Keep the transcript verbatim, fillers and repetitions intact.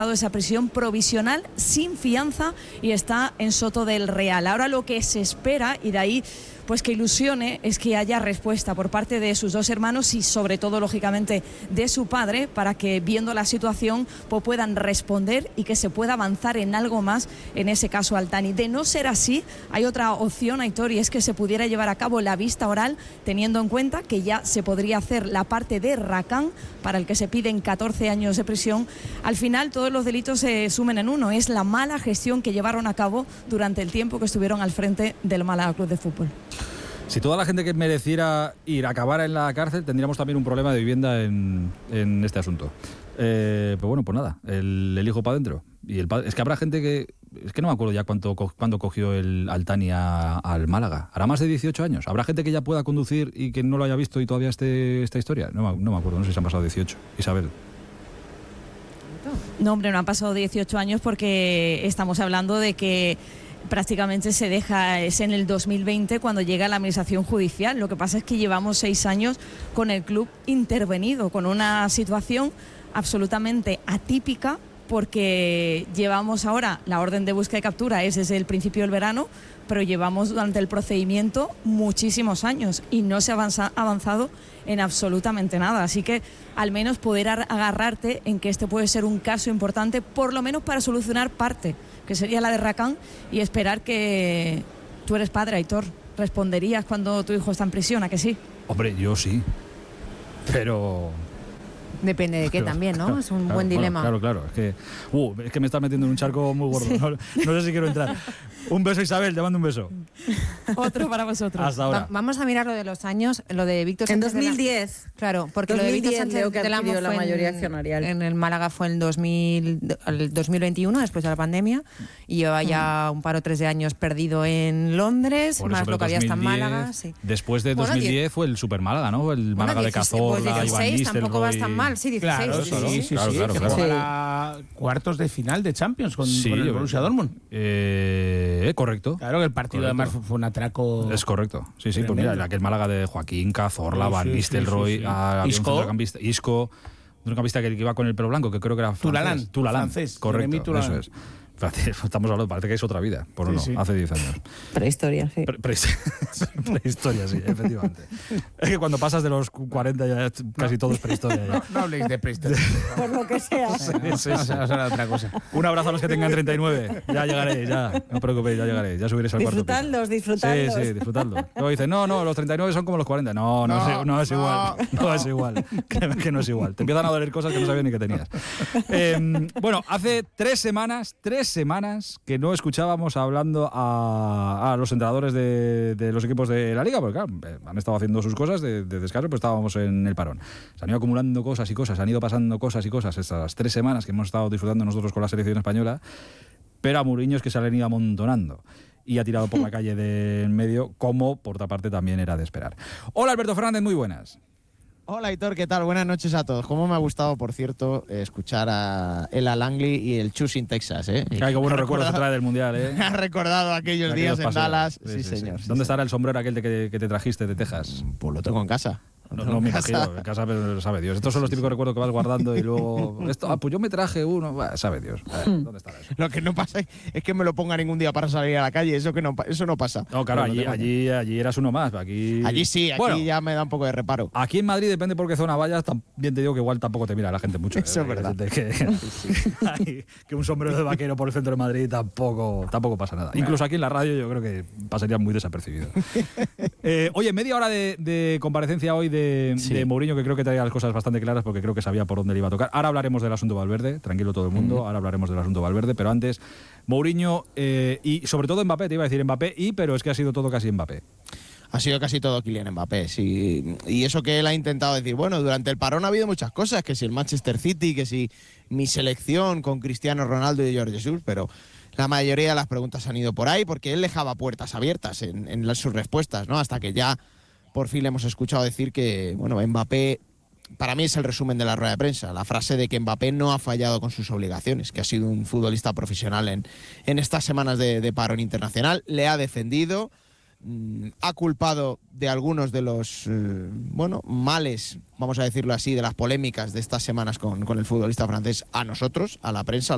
esa prisión provisional sin fianza y está en Soto del Real. Ahora lo que se espera, y de ahí pues que ilusione, es que haya respuesta por parte de sus dos hermanos y sobre todo lógicamente de su padre, para que viendo la situación pues puedan responder y que se pueda avanzar en algo más en ese caso Altani. De no ser así, hay otra opción, Aitor, y es que se pudiera llevar a cabo la vista oral, teniendo en cuenta que ya se podría hacer la parte de Racán, para el que se piden catorce años de prisión. Al final todos los delitos se sumen en uno, es la mala gestión que llevaron a cabo durante el tiempo que estuvieron al frente del Málaga Club de Fútbol. Si toda la gente que mereciera ir acabara en la cárcel, tendríamos también un problema de vivienda en, en este asunto. Eh, pues bueno, pues nada, el, el hijo para adentro. Y el padre, es que habrá gente que... Es que no me acuerdo ya cuánto, cuándo cogió el Altani a, al Málaga. ¿Hará más de dieciocho años? ¿Habrá gente que ya pueda conducir y que no lo haya visto y todavía esté esta historia? No, no me acuerdo, no sé si se han pasado dieciocho. Isabel. No, hombre, no han pasado dieciocho años porque estamos hablando de que prácticamente se deja, es en el dos mil veinte cuando llega la administración judicial. Lo que pasa es que llevamos seis años con el club intervenido, con una situación absolutamente atípica, porque llevamos ahora la orden de búsqueda y captura, es desde el principio del verano, pero llevamos durante el procedimiento muchísimos años y no se ha avanza, avanzado en absolutamente nada. Así que al menos poder agarrarte en que este puede ser un caso importante, por lo menos para solucionar parte, que sería la de Racán, y esperar que... Tú eres padre, Aitor, ¿responderías cuando tu hijo está en prisión, a que sí? Hombre, yo sí, pero... Depende de qué también, ¿no? Es un claro, buen dilema. Bueno, claro, claro. Es que, uh, es que me estás metiendo en un charco muy gordo. Sí. No, no sé si quiero entrar. Un beso, Isabel, te mando un beso. Otro para vosotros. Hasta ahora. Va, vamos a mirar lo de los años, lo de Víctor en Sánchez. En dos mil diez. De la, claro, porque dos mil diez, lo de Víctor Sánchez que del Amo fue la mayoría en, accionarial. En el Málaga fue en dos mil, el dos mil veintiuno, después de la pandemia, y lleva ya un par o tres de años perdido en Londres, Por más eso, lo que había hasta en dos mil diez, Málaga. Sí. Después de bueno, dos mil diez fue el Super Málaga, ¿no? El bueno, Málaga de Cazorla, pues Iván Nistelrooy. tampoco va tan mal, sí, dieciséis. Claro, sí, sí, sí, sí, claro, sí, claro, que claro. juega la cuartos de final de Champions con, Sí, con el Borussia Dortmund. Eh, correcto. Claro que el partido correcto. además fue un atraco. Es correcto. Sí, sí, pues mira, aquel Málaga de Joaquín, Cazorla, sí, Van sí, Nistelrooy, sí, sí. a Isco. Isco, un centrocampista que iba con el pelo blanco, que creo que era francés. Tulalán. Tulalán, francés. correcto, Tulalán. eso es. Estamos hablando, parece que es otra vida, por Sí, no, sí. hace diez años. Prehistoria, sí. Pre- pre- prehistoria, sí, efectivamente. Es que cuando pasas de los cuarenta ya es casi todo es prehistoria. Ya. No, no habléis de prehistoria. Por lo que sea. Sí, sí, Vamos sí. a hablar de otra cosa. Un abrazo a los que tengan treinta y nueve. Ya llegaré, ya. No os preocupéis, ya llegaré. Ya subiréis al cuarto piso. Disfrutadlos, disfrutadlos. Sí, sí, disfrutadlo. Luego dicen, no, no, los treinta y nueve son como los cuarenta. No, no, No, es, no es no. igual. No es igual. Créeme que no es igual. Te empiezan a doler cosas que no sabías ni que tenías. Eh, bueno, hace tres semanas, tres semanas que no escuchábamos hablando a, a los entrenadores de, de los equipos de la Liga, porque claro, han estado haciendo sus cosas de, de descanso, pues estábamos en el parón. Se han ido acumulando cosas y cosas, se han ido pasando cosas y cosas estas tres semanas que hemos estado disfrutando nosotros con la selección española, pero a Mourinho es que se le han ido amontonando y ha tirado por la calle de en medio, como por otra parte también era de esperar. Hola Alberto Fernández, muy buenas. Hola Aitor, ¿qué tal? Buenas noches a todos. Cómo me ha gustado, por cierto, escuchar a Ella Langley y el Choosing Texas, ¿eh? Ay, qué buenos recuerdos se trae del Mundial, ¿eh? Me ha recordado aquellos días en Dallas. Sí, Sí, sí, señor. sí. Sí, ¿Dónde sí. estará el sombrero aquel de que, que te trajiste de Texas? Pues lo tengo en casa. No, no me imagino, en casa pero lo sabe Dios. Estos son los típicos recuerdos que vas guardando y luego... Esto, ah, pues yo me traje uno, bah, sabe Dios. A ver, ¿dónde estará eso? Lo que no pasa es que me lo ponga ningún día para salir a la calle. Eso que no, pa- eso no pasa. No, claro, Pero lo allí, tengo. allí, allí eras uno más. Aquí, Allí sí, aquí Bueno, ya me da un poco de reparo. aquí en Madrid, depende por qué zona vayas, también te digo que igual tampoco te mira la gente mucho. Eso ¿eh? es verdad. Que, que, ay, que un sombrero de vaquero por el centro de Madrid tampoco, tampoco pasa nada. Incluso aquí en la radio yo creo que pasaría muy desapercibido. eh, oye, media hora de, de comparecencia hoy de, Sí. de Mourinho, que creo que traía las cosas bastante claras porque creo que sabía por dónde le iba a tocar. Ahora hablaremos del asunto Valverde, tranquilo todo el mundo, Mm. ahora hablaremos del asunto Valverde, pero antes, Mourinho eh, y sobre todo Mbappé, te iba a decir Mbappé y, pero es que ha sido todo casi Mbappé. Ha sido casi todo Kylian Mbappé, sí. Y eso que él ha intentado decir, bueno, durante el parón ha habido muchas cosas, que si el Manchester City, que si mi selección con Cristiano Ronaldo y Jorge Jesus, pero la mayoría de las preguntas han ido por ahí porque él dejaba puertas abiertas en, en las, sus respuestas, ¿no? Hasta que ya por fin le hemos escuchado decir que, bueno, Mbappé, para mí es el resumen de la rueda de prensa, la frase de que Mbappé no ha fallado con sus obligaciones, que ha sido un futbolista profesional en, en estas semanas de, de parón internacional, le ha defendido, mmm, ha culpado de algunos de los, eh, bueno, males, vamos a decirlo así, de las polémicas de estas semanas con, con el futbolista francés a nosotros, a la prensa,